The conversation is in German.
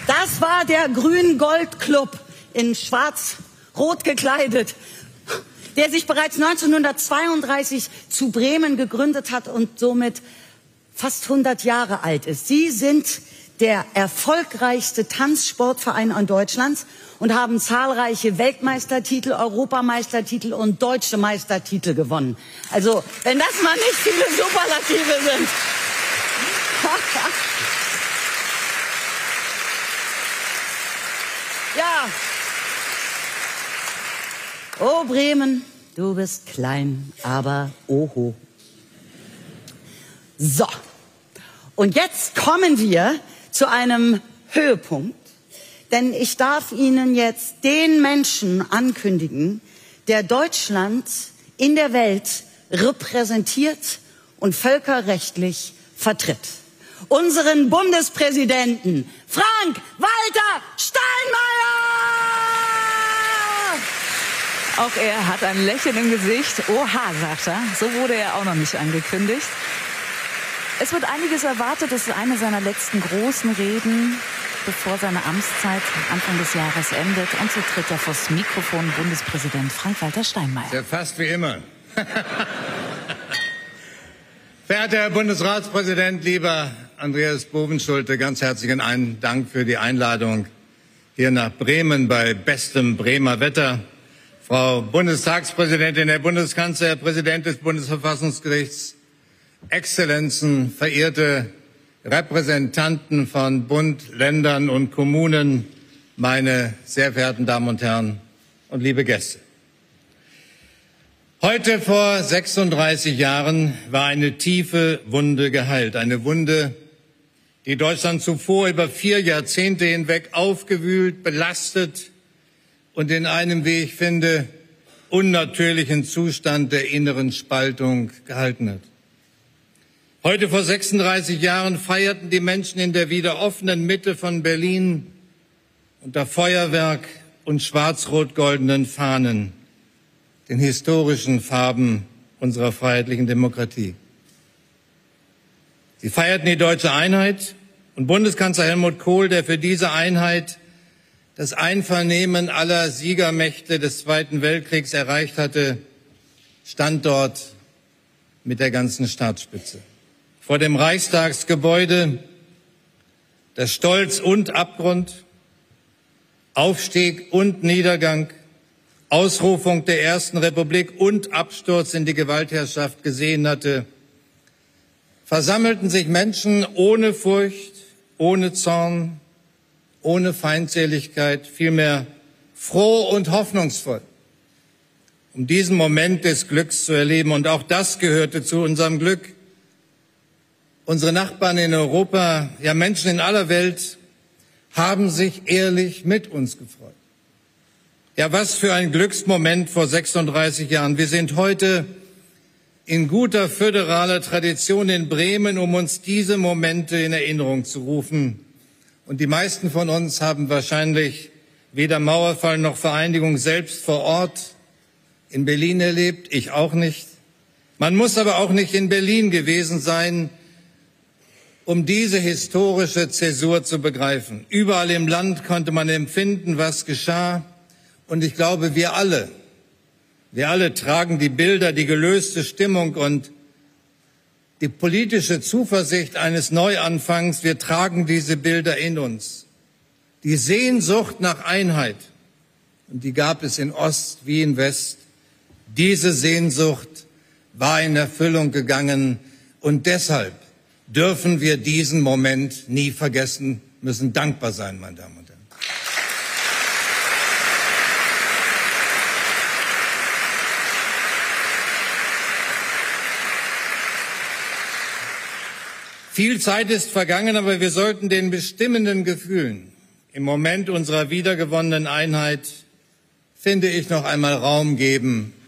Das war der Grün-Gold-Club in schwarz-rot gekleidet, der sich bereits 1932 zu Bremen gegründet hat und somit fast 100 Jahre alt ist. Sie sind der erfolgreichste Tanzsportverein in Deutschlands und haben zahlreiche Weltmeistertitel, Europameistertitel und deutsche Meistertitel gewonnen. Also, wenn das mal nicht viele Superlative sind. Ja. Oh Bremen, du bist klein, aber oho. So, und jetzt kommen wir zu einem Höhepunkt, denn ich darf Ihnen jetzt den Menschen ankündigen, der Deutschland in der Welt repräsentiert und völkerrechtlich vertritt. Unseren Bundespräsidenten Frank-Walter Steinmeier! Auch er hat ein Lächeln im Gesicht. Oha, sagt er. So wurde er auch noch nicht angekündigt. Es wird einiges erwartet. Es ist eine seiner letzten großen Reden, bevor seine Amtszeit Anfang des Jahres endet. Und so tritt er vors Mikrofon, Bundespräsident Frank-Walter Steinmeier. Ja, fast wie immer. Verehrter Herr Bundesratspräsident, lieber Andreas Bovenschulte, ganz herzlichen Dank für die Einladung hier nach Bremen bei bestem Bremer Wetter. Frau Bundestagspräsidentin, Herr Bundeskanzler, Herr Präsident des Bundesverfassungsgerichts, Exzellenzen, verehrte Repräsentanten von Bund, Ländern und Kommunen, meine sehr verehrten Damen und Herren und liebe Gäste. Heute vor 36 Jahren war eine tiefe Wunde geheilt, eine Wunde, die Deutschland zuvor über 4 Jahrzehnte hinweg aufgewühlt, belastet und in einem, wie ich finde, unnatürlichen Zustand der inneren Spaltung gehalten hat. Heute vor 36 Jahren feierten die Menschen in der wieder offenen Mitte von Berlin unter Feuerwerk und schwarz-rot-goldenen Fahnen, den historischen Farben unserer freiheitlichen Demokratie. Sie feierten die deutsche Einheit und Bundeskanzler Helmut Kohl, der für diese Einheit das Einvernehmen aller Siegermächte des Zweiten Weltkriegs erreicht hatte, stand dort mit der ganzen Staatsspitze. Vor dem Reichstagsgebäude, das Stolz und Abgrund, Aufstieg und Niedergang, Ausrufung der Ersten Republik und Absturz in die Gewaltherrschaft gesehen hatte, versammelten sich Menschen ohne Furcht, ohne Zorn, ohne Feindseligkeit, vielmehr froh und hoffnungsvoll, um diesen Moment des Glücks zu erleben. Und auch das gehörte zu unserem Glück. Unsere Nachbarn in Europa, ja Menschen in aller Welt, haben sich ehrlich mit uns gefreut. Ja, was für ein Glücksmoment vor 36 Jahren. Wir sind heute in guter föderaler Tradition in Bremen, um uns diese Momente in Erinnerung zu rufen. Und die meisten von uns haben wahrscheinlich weder Mauerfall noch Vereinigung selbst vor Ort in Berlin erlebt, ich auch nicht. Man muss aber auch nicht in Berlin gewesen sein, um diese historische Zäsur zu begreifen. Überall im Land konnte man empfinden, was geschah. Und ich glaube, wir alle tragen die Bilder, die gelöste Stimmung und die politische Zuversicht eines Neuanfangs. Wir tragen diese Bilder in uns. Die Sehnsucht nach Einheit, und die gab es in Ost wie in West. Diese Sehnsucht war in Erfüllung gegangen und deshalb dürfen wir diesen Moment nie vergessen, müssen dankbar sein, meine Damen und Herren. Viel Zeit ist vergangen, aber wir sollten den bestimmenden Gefühlen im Moment unserer wiedergewonnenen Einheit, finde ich, noch einmal Raum geben